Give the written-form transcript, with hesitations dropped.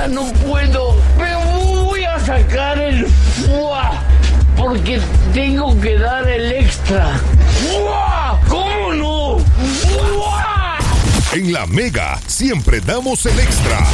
Ya no puedo. Me voy a sacar el ¡fua! Porque tengo que dar el extra. ¡Fua! ¿Cómo no? ¡Fua! En La Mega siempre damos el extra.